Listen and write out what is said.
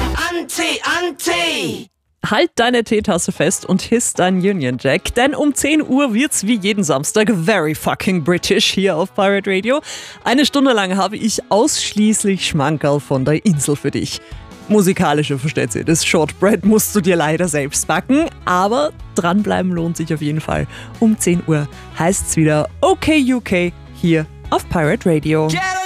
Anti. Halt deine Teetasse fest und hiss dein Union Jack, denn um 10 Uhr wird's wie jeden Samstag very fucking British hier auf Pirate Radio. Eine Stunde lang habe ich ausschließlich Schmankerl von der Insel für dich. Musikalische, versteht ihr, das Shortbread musst du dir leider selbst backen, aber dranbleiben lohnt sich auf jeden Fall. Um 10 Uhr heißt's wieder OK UK hier auf Pirate Radio. Get